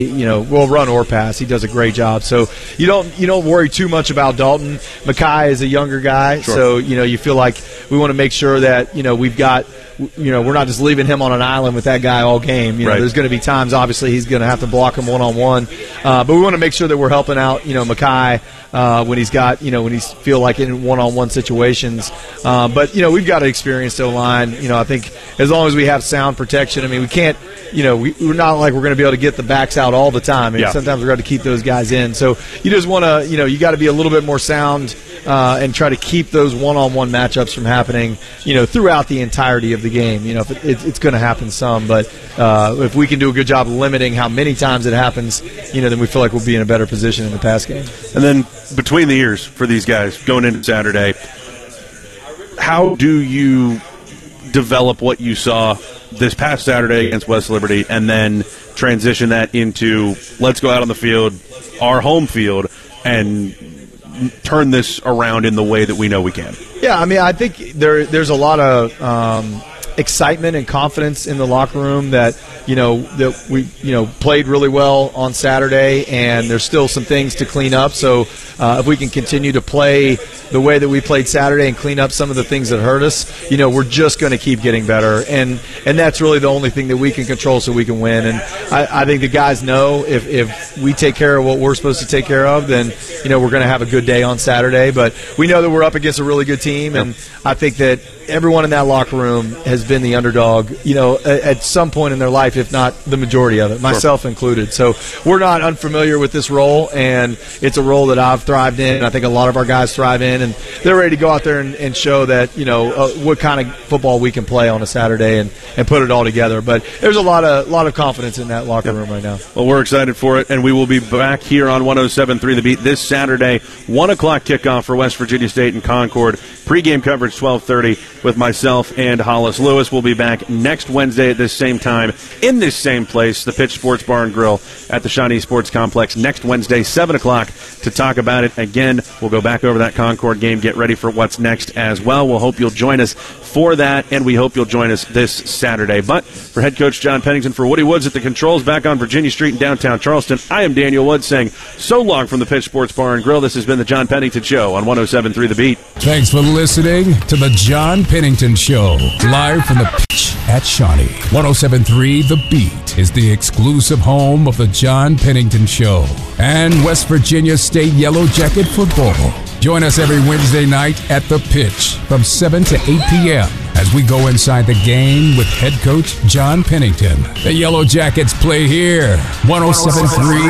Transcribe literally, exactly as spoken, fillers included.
You know, will run or pass. He does a great job. So you don't you don't worry too much about Dalton. Makai is a younger guy, sure. so you know you feel like we want to make sure that you know we've got you know we're not just leaving him on an island with that guy all game. You know, right. There's going to be times obviously he's going to have to block him one on one, but we want to make sure that we're helping out you know Makai uh, when he's got you know when he's feel like in one on one situations. Uh, but you know we've got an experienced O-line. You know I think as long as we have sound protection. I mean we can't you know we, we're not like we're going to be able to get the backs out all the time. And yeah. sometimes we've got to keep those guys in. So you just want to, you know, you got to be a little bit more sound uh, and try to keep those one-on-one matchups from happening, you know, throughout the entirety of the game. You know, if it, it, it's going to happen some, but uh, if we can do a good job limiting how many times it happens, you know, then we feel like we'll be in a better position in the pass game. And then between the ears for these guys going into Saturday, how do you develop what you saw this past Saturday against West Liberty and then transition that into let's go out on the field, our home field, and turn this around in the way that we know we can? Yeah, I mean, I think there there's a lot of um, excitement and confidence in the locker room that you know that we you know played really well on Saturday, and there's still some things to clean up. So uh, if we can continue to play the way that we played Saturday and clean up some of the things that hurt us, you know, we're just going to keep getting better, and and that's really the only thing that we can control so we can win. And I, I think the guys know if if we take care of what we're supposed to take care of, then you know we're going to have a good day on Saturday. But we know that we're up against a really good team, and I think that everyone in that locker room has been the underdog, you know, at, at some point in their life, if not the majority of it, myself sure. included. So we're not unfamiliar with this role, and it's a role that I've thrived in, and I think a lot of our guys thrive in, and they're ready to go out there and, and show that, you know, uh, what kind of football we can play on a Saturday and, and put it all together. But there's a lot of lot of confidence in that locker room right now. Well, we're excited for it, and we will be back here on one oh seven point three The Beat this Saturday, one o'clock kickoff for West Virginia State and Concord. Pre-game coverage twelve thirty with myself and Hollis Lewis. We'll be back next Wednesday at this same time in this same place, the Pitch Sports Bar and Grill at the Shawnee Sports Complex next Wednesday, seven o'clock, to talk about it again. We'll go back over that Concord game, get ready for what's next as well. We'll hope you'll join us for that, and we hope you'll join us this Saturday. But for head coach John Pennington, for Woody Woods at the controls back on Virginia Street in downtown Charleston, I am Daniel Woods saying so long from the Pitch Sports Bar and Grill. This has been the John Pennington Show on one oh seven point three The Beat. Thanks for listening to the John Pennington Show, live from the Pitch at Shawnee. one oh seven point three The Beat is the exclusive home of the John Pennington Show and West Virginia State Yellow Jacket football. Join us every Wednesday night at the Pitch from seven to eight p.m. as we go inside the game with head coach John Pennington. The Yellow Jackets play here. one oh seven point three